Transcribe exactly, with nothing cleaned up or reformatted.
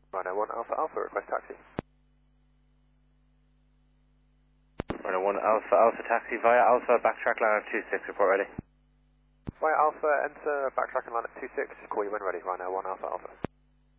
Rhino one Alpha Alpha, request taxi. Rhino one Alpha Alpha taxi via Alpha, backtrack line of two six, report ready. Via Alpha, enter backtrack and line at two six, call you when ready, Rhino one Alpha Alpha.